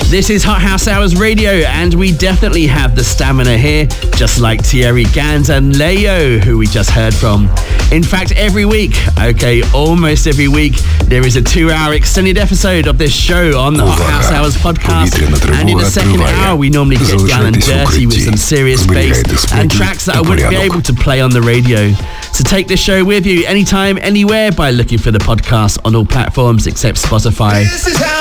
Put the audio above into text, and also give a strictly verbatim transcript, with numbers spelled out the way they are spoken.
This is Hot House Hours Radio, and we definitely have the stamina here, just like Thierry Gans and Leo, who we just heard from. In fact, every week, okay, almost every week, there is a two-hour extended episode of this show on the Hot House Hours podcast. And in the second hour, we normally get down and dirty with some serious bass and tracks that I wouldn't be able to play on the radio. So take the show with you anytime, anywhere by looking for the podcast on all platforms except Spotify.